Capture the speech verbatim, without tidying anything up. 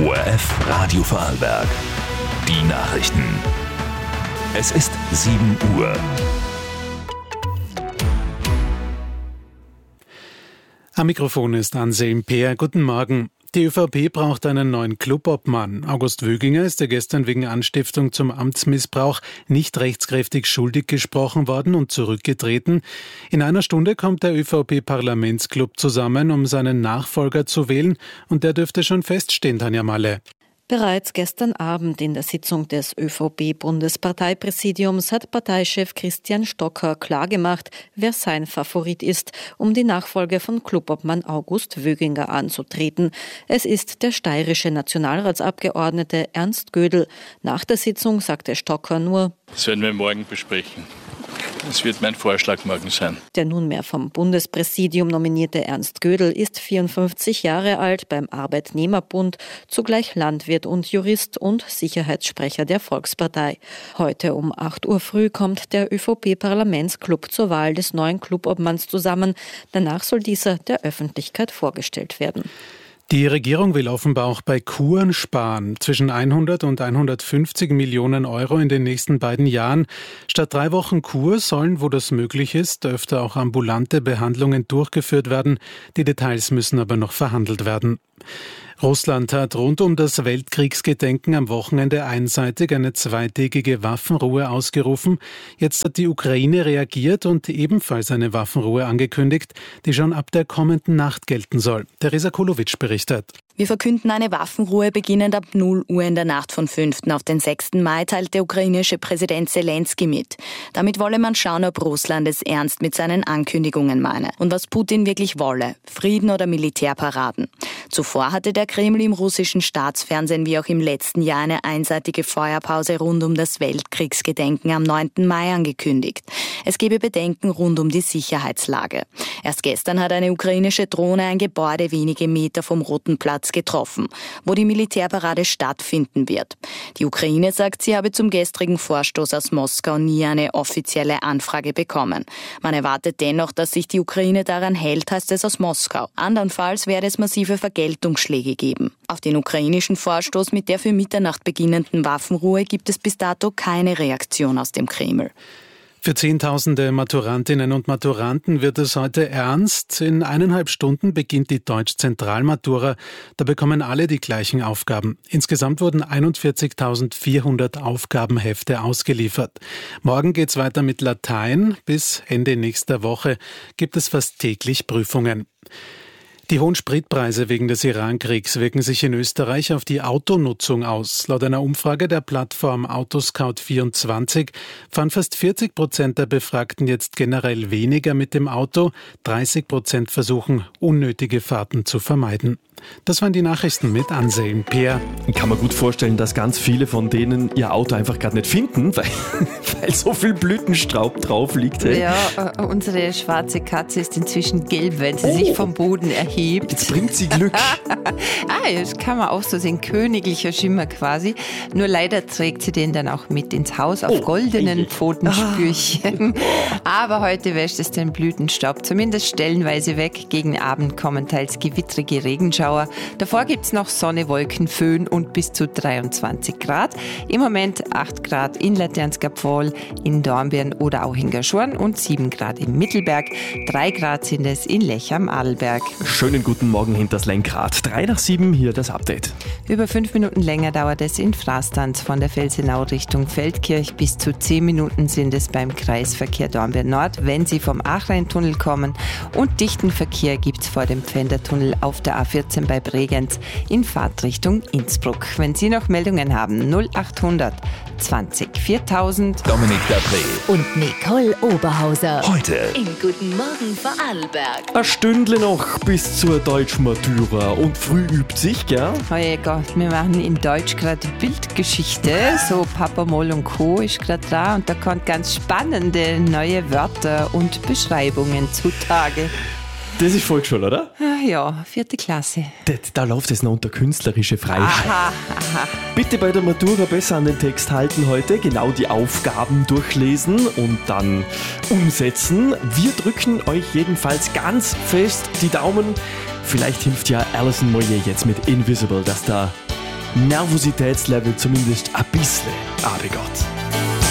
O R F Radio Vorarlberg. Die Nachrichten. Es ist sieben Uhr. Am Mikrofon ist Anselm Peer. Guten Morgen. Die ÖVP braucht einen neuen Clubobmann. August Wöginger ist ja gestern wegen Anstiftung zum Amtsmissbrauch nicht rechtskräftig schuldig gesprochen worden und zurückgetreten. In einer Stunde kommt der ÖVP-Parlamentsclub zusammen, um seinen Nachfolger zu wählen, und der dürfte schon feststehen, Tanja Malle. Bereits gestern Abend in der Sitzung des ÖVP-Bundesparteipräsidiums hat Parteichef Christian Stocker klargemacht, wer sein Favorit ist, um die Nachfolge von Clubobmann August Wöginger anzutreten. Es ist der steirische Nationalratsabgeordnete Ernst Gödel. Nach der Sitzung sagte Stocker nur: Das werden wir morgen besprechen. Das wird mein Vorschlag morgen sein. Der nunmehr vom Bundespräsidium nominierte Ernst Gödel ist vierundfünfzig Jahre alt, beim Arbeitnehmerbund, zugleich Landwirt und Jurist und Sicherheitssprecher der Volkspartei. Heute um acht Uhr früh kommt der ÖVP-Parlamentsclub zur Wahl des neuen Clubobmanns zusammen. Danach soll dieser der Öffentlichkeit vorgestellt werden. Die Regierung will offenbar auch bei Kuren sparen. Zwischen hundert und hundertfünfzig Millionen Euro in den nächsten beiden Jahren. Statt drei Wochen Kur sollen, wo das möglich ist, öfter auch ambulante Behandlungen durchgeführt werden. Die Details müssen aber noch verhandelt werden. Russland hat rund um das Weltkriegsgedenken am Wochenende einseitig eine zweitägige Waffenruhe ausgerufen. Jetzt hat die Ukraine reagiert und ebenfalls eine Waffenruhe angekündigt, die schon ab der kommenden Nacht gelten soll. Teresa Kulowitsch berichtet. Wir verkünden eine Waffenruhe beginnend ab null Uhr in der Nacht von fünften auf den sechsten Mai, teilt der ukrainische Präsident Zelensky mit. Damit wolle man schauen, ob Russland es ernst mit seinen Ankündigungen meine und was Putin wirklich wolle, Frieden oder Militärparaden. Zuvor hatte der Kreml im russischen Staatsfernsehen wie auch im letzten Jahr eine einseitige Feuerpause rund um das Weltkriegsgedenken am neunten Mai angekündigt. Es gebe Bedenken rund um die Sicherheitslage. Erst gestern hat eine ukrainische Drohne ein Gebäude wenige Meter vom Roten Platz getroffen, wo die Militärparade stattfinden wird. Die Ukraine sagt, sie habe zum gestrigen Vorstoß aus Moskau nie eine offizielle Anfrage bekommen. Man erwartet dennoch, dass sich die Ukraine daran hält, heißt es aus Moskau. Andernfalls werde es massive Vergeltungsschläge geben. Auf den ukrainischen Vorstoß mit der für Mitternacht beginnenden Waffenruhe gibt es bis dato keine Reaktion aus dem Kreml. Für Zehntausende Maturantinnen und Maturanten wird es heute ernst. In eineinhalb Stunden beginnt die Deutsch-Zentralmatura. Da bekommen alle die gleichen Aufgaben. Insgesamt wurden einundvierzigtausendvierhundert Aufgabenhefte ausgeliefert. Morgen geht's weiter mit Latein. Bis Ende nächster Woche gibt es fast täglich Prüfungen. Die hohen Spritpreise wegen des Iran-Kriegs wirken sich in Österreich auf die Autonutzung aus. Laut einer Umfrage der Plattform Autoscout vierundzwanzig fahren fast vierzig Prozent der Befragten jetzt generell weniger mit dem Auto. dreißig Prozent versuchen, unnötige Fahrten zu vermeiden. Das waren die Nachrichten mit Anselm Peer. Ich kann mir gut vorstellen, dass ganz viele von denen ihr Auto einfach gerade nicht finden, weil, weil so viel Blütenstaub drauf liegt. Hey. Ja, äh, unsere schwarze Katze ist inzwischen gelb, wenn sie oh. sich vom Boden erhebt. Jetzt bringt sie Glück. Ah, das kann man auch so sehen, königlicher Schimmer quasi. Nur leider trägt sie den dann auch mit ins Haus auf oh. goldenen Pfotenspürchen. Oh. Aber heute wäscht es den Blütenstaub zumindest stellenweise weg. Gegen Abend kommen teils gewittrige Regenschauer. Davor gibt es noch Sonne, Wolken, Föhn und bis zu dreiundzwanzig Grad. Im Moment acht Grad in Laternskapfol, in Dornbirn oder auch in Gaschorn und sieben Grad im Mittelberg. drei Grad sind es in Lech am Adelberg. Schönen guten Morgen hinters Lenkrad. drei nach sieben, hier das Update. Über fünf Minuten länger dauert es in Frastanz von der Felsenau Richtung Feldkirch. Bis zu zehn Minuten sind es beim Kreisverkehr Dornbirn Nord, wenn Sie vom Achreintunnel kommen. Und dichten Verkehr gibt es vor dem Pfändertunnel auf der A vierzehn bei Bregenz in Fahrtrichtung Innsbruck. Wenn Sie noch Meldungen haben, null achthundert zwanzig viertausend. Dominik Dapré und Nicole Oberhauser. Heute im Guten Morgen Vorarlberg. Ein Stündle noch bis zur Deutschmatura und früh übt sich, gell? Oh je Gott, wir machen in Deutsch gerade Bildgeschichte. So Papa Moll und Co. ist gerade da und da kommt ganz spannende neue Wörter und Beschreibungen zutage. Das ist Volksschule, oder? Ja, vierte Klasse. Da, da läuft es noch unter künstlerische Freiheit. Aha, aha. Bitte bei der Matura besser an den Text halten heute, genau die Aufgaben durchlesen und dann umsetzen. Wir drücken euch jedenfalls ganz fest die Daumen. Vielleicht hilft ja Alison Moyet jetzt mit Invisible, dass da Nervositätslevel zumindest ein bisschen runtergeht.